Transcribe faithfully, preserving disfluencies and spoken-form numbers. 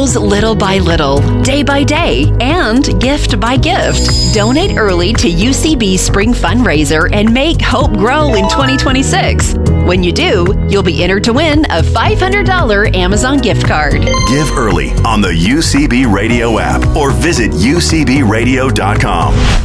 grows little by little, day by day, and gift by gift. Donate early to U C B Spring Fundraiser and make hope grow in twenty twenty-six. When you do, you'll be entered to win a five hundred dollars Amazon gift card. Give early on the U C B Radio app or visit U C B radio dot com.